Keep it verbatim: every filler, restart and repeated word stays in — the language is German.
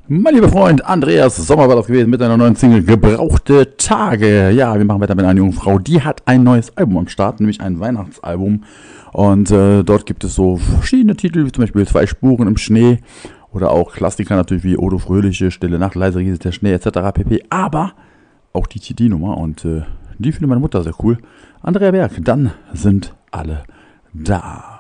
Mein lieber Freund Andreas Sommer war das gewesen mit einer neuen Single Gebrauchte Tage. Ja, wir machen weiter mit einer jungen Frau, die hat ein neues Album am Start, nämlich ein Weihnachtsalbum. Und äh, dort gibt es so verschiedene Titel, wie zum Beispiel Zwei Spuren im Schnee oder auch Klassiker natürlich wie Odo Fröhliche, Stille Nacht, leise rieselt der Schnee et cetera pp. Aber auch die C D-Nummer und äh, die findet meine Mutter sehr cool. Andrea Berg, dann sind alle da.